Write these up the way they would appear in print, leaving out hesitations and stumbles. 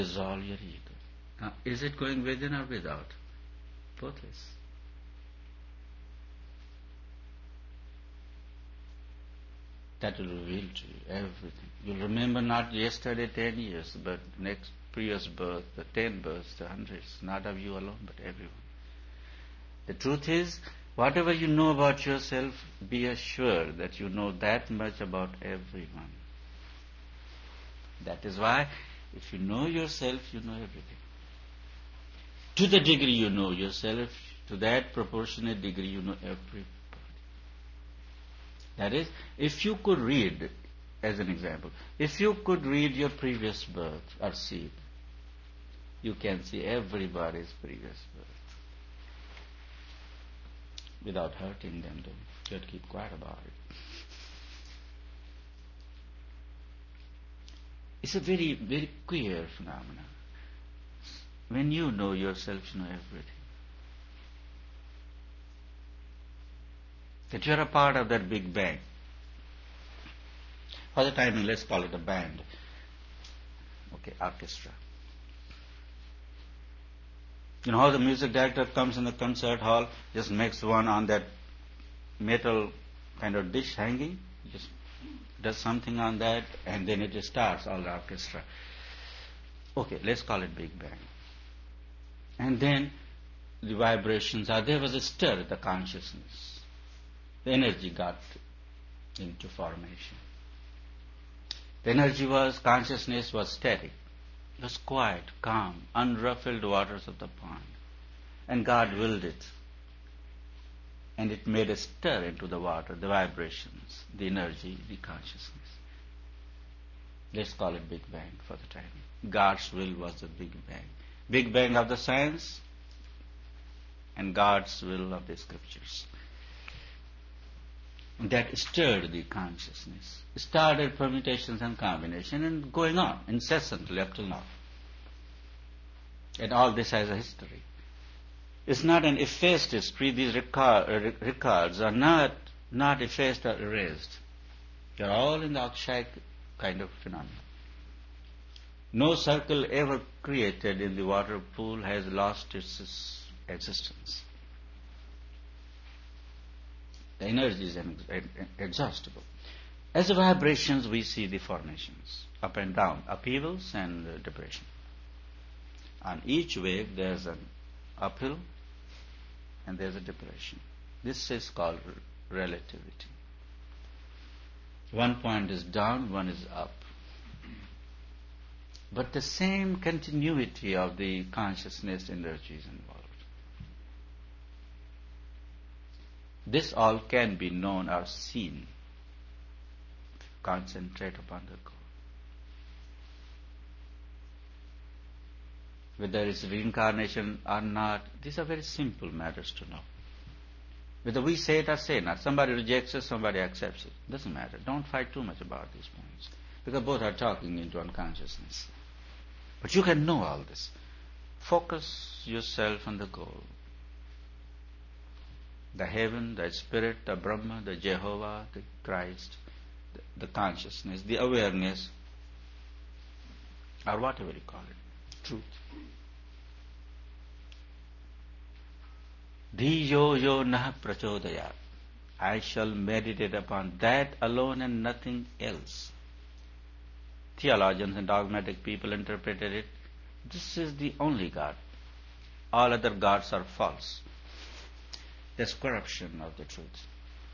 dissolve your ego. Now, is it going within or without? Both ways. That will reveal to you everything. You'll remember not yesterday 10 years, but next previous birth, the 10 births, the hundreds, not of you alone, but everyone. The truth is, whatever you know about yourself, be assured that you know that much about everyone. That is why, if you know yourself, you know everything. To the degree you know yourself, to that proportionate degree you know everybody. That is, if you could read, as an example, if you could read your previous birth or seed, you can see everybody's previous birth without hurting them. Though. You'd keep quiet about it. It's a very, very queer phenomenon. When you know yourself, you know everything. That you're a part of that big bang. For the time, let's call it a band. Okay, orchestra. You know how the music director comes in the concert hall, just makes one on that metal kind of dish hanging, just does something on that, and then it just starts, all the orchestra. Okay, let's call it Big Bang. And then the vibrations are, there was a stir, the consciousness. The energy got into formation. The energy was, consciousness was static. It was quiet, calm, unruffled waters of the pond. And God willed it. And it made a stir into the water, the vibrations, the energy, the consciousness. Let's call it Big Bang for the time. God's will was the Big Bang. Big Bang of the science and God's will of the scriptures. That stirred the consciousness. Started permutations and combination and going on incessantly up till now. And all this has a history. It's not an effaced history. These records are not effaced or erased. They are all in the Akshaya kind of phenomenon. No circle ever created in the water pool has lost its existence. The energy is inexhaustible. As the vibrations, we see the formations, up and down, upheavals and depression. On each wave, there's an uphill and there's a depression. This is called relativity. One point is down, one is up. But the same continuity of the consciousness energy is involved. This all can be known or seen. Concentrate upon the goal. Whether it's reincarnation or not, these are very simple matters to know. Whether we say it or say not, somebody rejects it, somebody accepts it. Doesn't matter. Don't fight too much about these points. Because both are talking into unconsciousness. But you can know all this. Focus yourself on the goal. The heaven, the spirit, the Brahma, the Jehovah, the Christ, the consciousness, the awareness, or whatever you call it, truth. Dhiyo yo nah prachodayat. I shall meditate upon that alone and nothing else. Theologians and dogmatic people interpreted it, this is the only God. All other gods are false. That's corruption of the truth.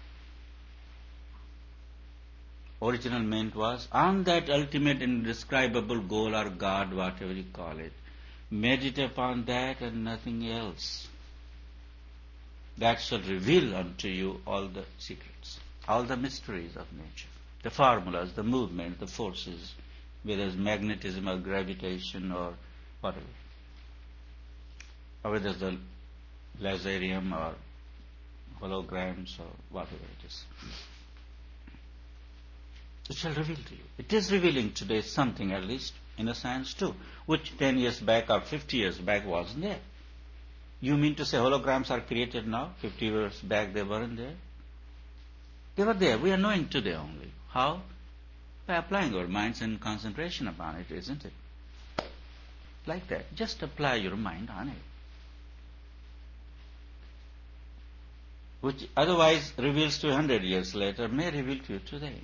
Original meant was, on that ultimate indescribable goal or God, whatever you call it, meditate upon that and nothing else. That shall reveal unto you all the secrets, all the mysteries of nature, the formulas, the movement, the forces, whether it's magnetism or gravitation or whatever, or whether it's the laserium or holograms or whatever it is. It shall reveal to you. It is revealing today something, at least in a science too, which 10 years back or 50 years back wasn't there. You mean to say holograms are created now? 50 years back they weren't there? They were there. We are knowing today only. How? By applying our minds and concentration upon it, isn't it? like that. Just apply your mind on it, which otherwise reveals to you 100 years later, may reveal to you today.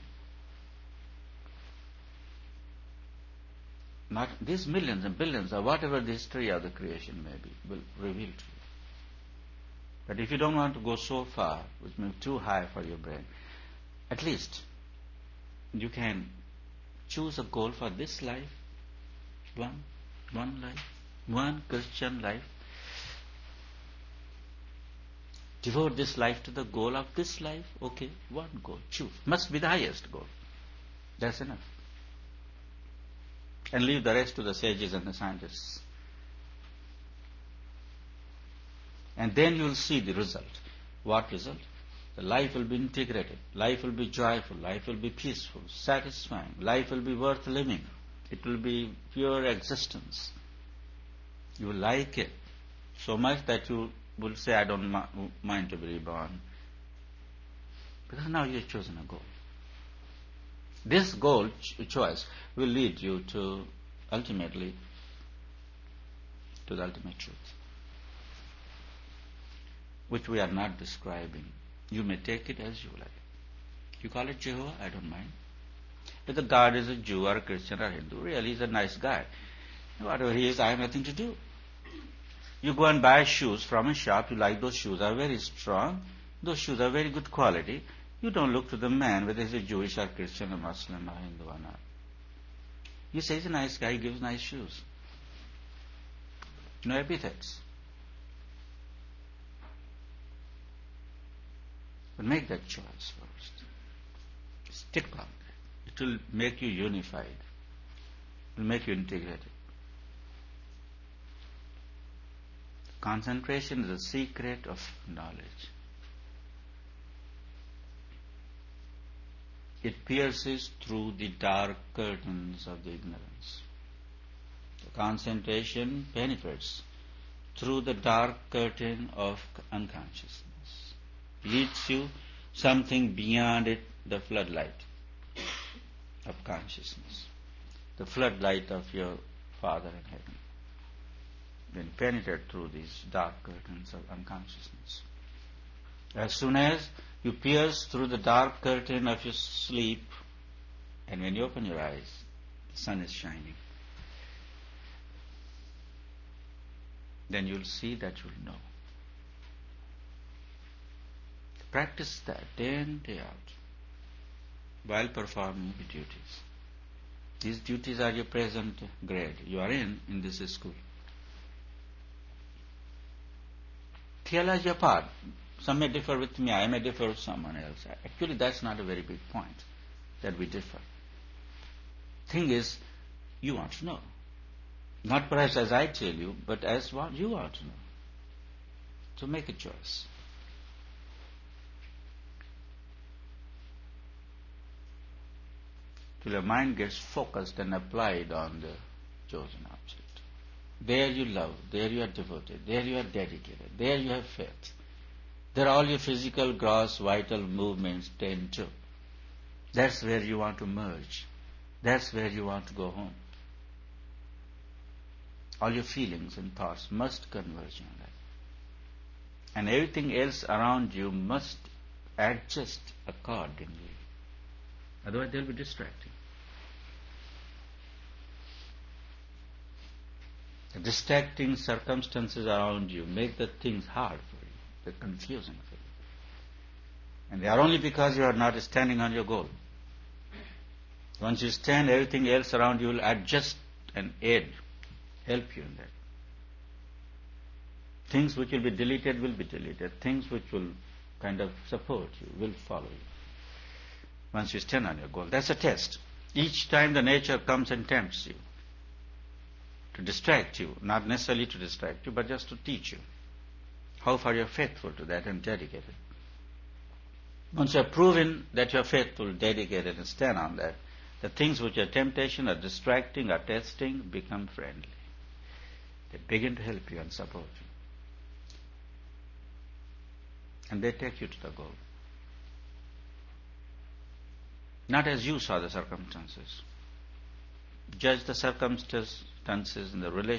Not these millions and billions or whatever the history of the creation may be, will reveal to you. But if you don't want to go so far, which may be too high for your brain, at least you can choose a goal for this life, one life, one Christian life. Devote this life to the goal of this life. Okay, one goal. Choose. Must be the highest goal. That's enough. And leave the rest to the sages and the scientists. And then you will see the result. What result? The life will be integrated. Life will be joyful. Life will be peaceful, satisfying. Life will be worth living. It will be pure existence. You will like it so much that you will say, I don't mind to be reborn. Because now you have chosen a goal. This goal choice will lead you to ultimately to the ultimate truth, which we are not describing. You may take it as you like. You call it Jehovah, I don't mind. If the God is a Jew or a Christian or Hindu, really he's a nice guy. Whatever he is, I have nothing to do. You go and buy shoes from a shop, you like those shoes, are very strong, those shoes are very good quality. You don't look to the man whether he's a Jewish or Christian or Muslim or Hindu or not. You say he's a nice guy, he gives nice shoes. No epithets. But make that choice first. Stick on that. It will make you unified. It will make you integrated. Concentration is the secret of knowledge. It pierces through the dark curtains of the ignorance. The concentration penetrates through the dark curtain of unconsciousness, leads you something beyond it, the floodlight of consciousness, the floodlight of your Father in heaven. Then penetrate through these dark curtains of unconsciousness. As soon as you pierce through the dark curtain of your sleep, and when you open your eyes, the sun is shining. Then you'll see that you'll know. Practice that day in, day out, while performing the duties. These duties are your present grade. You are in this school. Theology apart. Some may differ with me, I may differ with someone else. Actually, that's not a very big point, that we differ. Thing is, you want to know. Not perhaps as I tell you, but as what you want to know. So make a choice. Till your mind gets focused and applied on the chosen object. There you love, there you are devoted, there you are dedicated, there you have faith. There all your physical, gross, vital movements tend to. That's where you want to merge. That's where you want to go home. All your feelings and thoughts must converge on that. And everything else around you must adjust accordingly. Otherwise they'll be distracting. The distracting circumstances around you make the things hard for you. They're confusing for you. And they are only because you are not standing on your goal. Once you stand, everything else around you will adjust and aid, help you in that. Things which will be deleted will be deleted. Things which will kind of support you will follow you. Once you stand on your goal. That's a test. Each time the nature comes and tempts you to distract you, not necessarily to distract you, but just to teach you how far you are faithful to that and dedicated. Once you have proven that you are faithful, dedicated, and stand on that, the things which are temptation, are distracting, are testing, become friendly. They begin to help you and support you. And they take you to the goal. Not as you saw the circumstances. Judge the circumstances in the relation